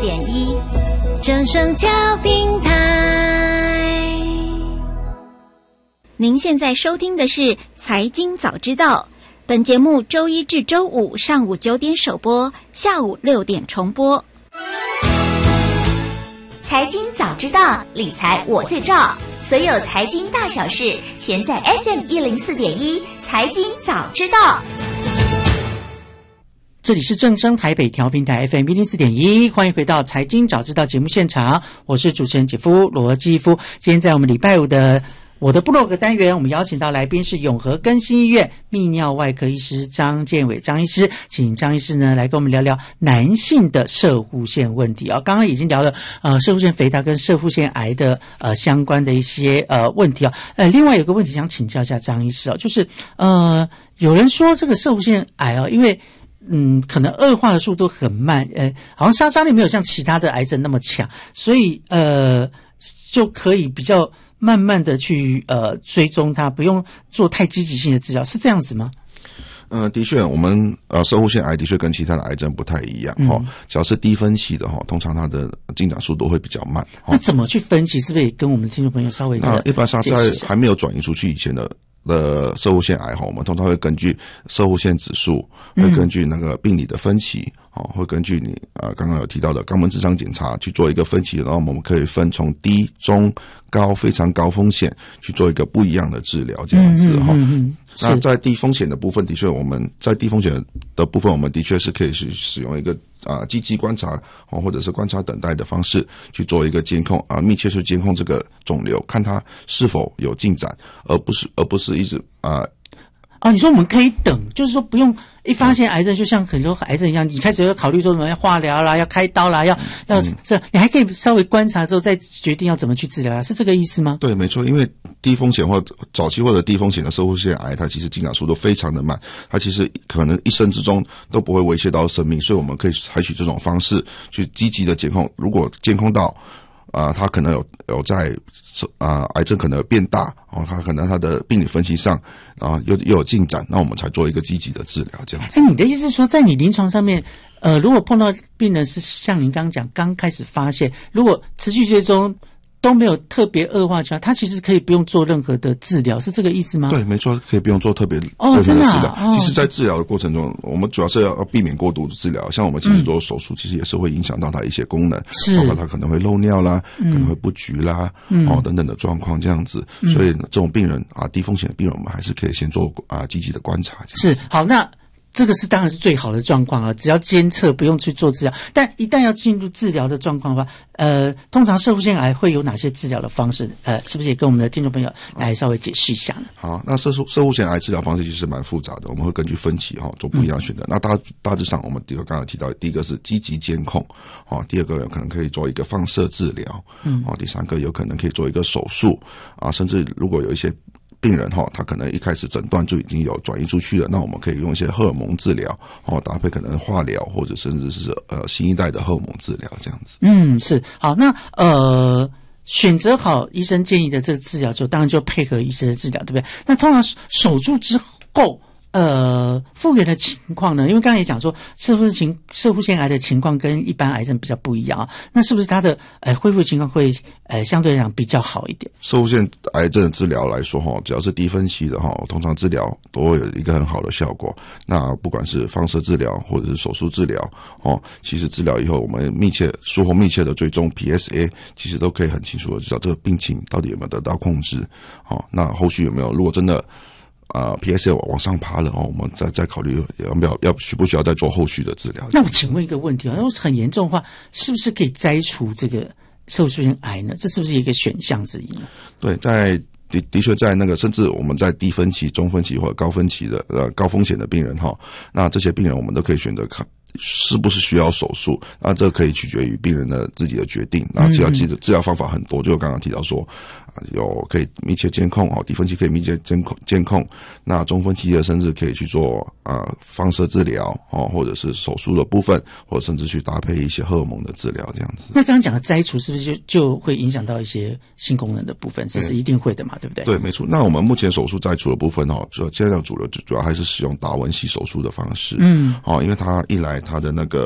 04.1正声调频台。 您现在收听的是财经早知道，本节目周一至周五上午9点首播，下午6点重播。 财经早知道，理财我最照，所有财经大小事，全在 FM104.1 财经早知道。 这里是正声台北调频台 FM104.1， 欢迎回到财经早知道节目现场，我是主持人姐夫罗基夫。今天在我们礼拜五的我的部落格单元，我们邀请到来宾是永和更新医院泌尿外科医师张建伟张医师，请张医师呢来跟我们聊聊男性的攝護腺问题啊。刚刚已经聊了攝護腺肥大跟攝護腺癌的相关的一些问题啊。另外有个问题想请教一下张医师啊，就是有人说这个攝護腺癌啊，因为可能恶化的速度很慢，好像杀伤力没有像其他的癌症那么强，所以就可以比较慢慢的去追踪它，不用做太积极性的治疗，是这样子吗？ 的确，我们攝護腺癌的确跟其他的癌症不太一样只要是低分期的通常它的进展速度会比较慢。 那怎么去分析？是不是也跟我们听众朋友稍微一般上在还没有转移出去以前的攝護腺癌我们通常会根据攝護腺指数，会根据那个病理的分期会根据你刚刚有提到的肛门直肠检查去做一个分期，然后我们可以分从低、中、高非常高风险去做一个不一样的治疗，这样子那在低风险的部分，的确我们在低风险的部分，我们的确是可以去使用一个积极观察或者是观察等待的方式去做一个监控密切去监控这个肿瘤，看它是否有进展，而不是一直你说我们可以等，就是说不用一发现癌症就像很多癌症一样，你开始要考虑说什么要化疗啦，要开刀啦，要这你还可以稍微观察之后再决定要怎么去治疗是这个意思吗？ 对，没错，因为低风险或早期或者低风险的攝護腺癌，它其实进展速度非常的慢，它其实可能一生之中都不会威胁到生命，所以我们可以采取这种方式去积极的监控，如果监控到它可能有在癌症可能有变大它可能它的病理分析上又有进展，那我们才做一个积极的治疗这样子。 你的意思是说在你临床上面如果碰到病人是像您刚刚讲刚开始发现，如果持续追踪都没有特别恶化，他其实可以不用做任何的治疗，是这个意思吗？ 对，没错，可以不用做特别任何的治疗。其实在治疗的过程中，我们主要是要避免过度的治疗，像我们其实做手术其实也是会影响到它一些功能，包括它可能会漏尿啦，可能会不举啦等等的状况这样子。所以这种病人低风险的病人，我们还是可以先做积极的观察。 是，好，那这个是当然是最好的状况只要监测不用去做治疗，但一旦要进入治疗的状况的话通常攝護腺癌会有哪些治疗的方式是不是也跟我们的听众朋友来稍微解释一下呢？ 好，那攝護腺癌治疗方式其实蛮复杂的，我们会根据分期做不一样的选择那大致上我们刚刚提到第一个是积极监控第二个有可能可以做一个放射治疗第三个有可能可以做一个手术甚至如果有一些病人他可能一开始诊断就已经有转移出去了，那我们可以用一些荷尔蒙治疗搭配可能化疗或者甚至是新一代的荷尔蒙治疗这样子。是。好，那选择好医生建议的这个治疗之后，当然就配合医生的治疗，对不对？那通常手术之后复原的情况呢？因为刚才也讲说攝護腺癌的情况跟一般癌症比较不一样那是不是它的恢复情况会相对来讲比较好一点？ 攝護腺癌症的治疗来说只要是低分期的通常治疗都会有一个很好的效果。那不管是放射治疗或者是手术治疗其实治疗以后我们术后密切的追踪 PSA 其实都可以很清楚的知道这个病情到底有没有得到控制那后续有没有如果真的PSA 往上爬了我们再考虑需不需要再做后续的治疗。 那我请问一个问题如果是很严重的话，是不是可以摘除这个攝護腺癌呢？这是不是一个选项之一呢？ 对，的确在那个甚至我们在低分期、中分期或者高分期的高风险的病人那这些病人我们都可以选择看是不是需要手术，那这可以取决于病人的自己的决定。那治疗方法很多，就刚刚提到说有可以密切监控低分期可以密切监控，那中分期的甚至可以去做放射治疗或者是手术的部分，或者甚至去搭配一些荷尔蒙的治疗这样子。 那刚刚讲的摘除是不是就会影响到一些性功能的部分？这是一定会的嘛，对不对？ 对，没错。那我们目前手术摘除的部分现在主要还是使用达文西手术的方式因为它一来它的那个